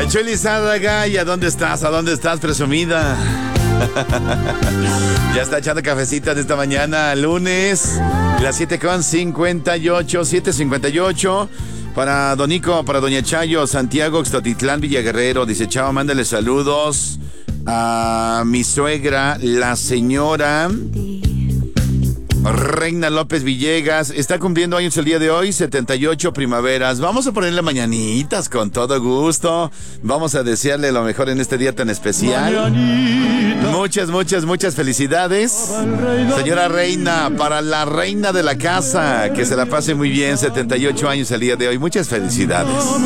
Chuli Zárraga, ¿y a dónde estás? ¿A dónde estás, presumida? Ya está echando cafecitas de esta mañana, lunes, las 7:58, 7:58. Para Donico, para Doña Chayo, Santiago, Xtotitlán, Villaguerrero. Dice: Chava, mándale saludos a mi suegra, la señora Reina López Villegas. Está cumpliendo años el día de hoy, 78 primaveras. Vamos a ponerle mañanitas con todo gusto. Vamos a desearle lo mejor en este día tan especial. Mañanita. Muchas felicidades, señora Reina, para la reina de la casa. Que se la pase muy bien, 78 años el día de hoy. Muchas felicidades.